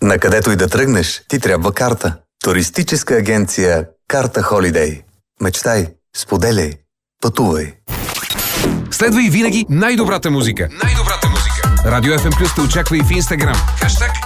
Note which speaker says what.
Speaker 1: На където и да тръгнеш, ти трябва карта. Туристическа агенция Карта Холидей. Мечтай, споделяй, пътувай.
Speaker 2: Следвай винаги най-добрата музика. Радио FM Плюс те очаква и в Инстаграм.